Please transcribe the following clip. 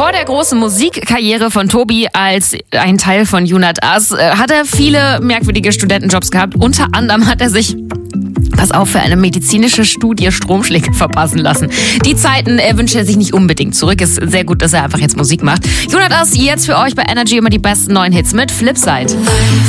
Vor der großen Musikkarriere von Tobi als ein Teil von Junat As hat er viele merkwürdige Studentenjobs gehabt. Unter anderem hat er sich, pass auf, für eine medizinische Studie Stromschläge verpassen lassen. Die Zeiten wünscht er sich nicht unbedingt zurück. Ist sehr gut, dass er einfach jetzt Musik macht. Junat As jetzt für euch bei Energy immer die besten neuen Hits mit Flipside.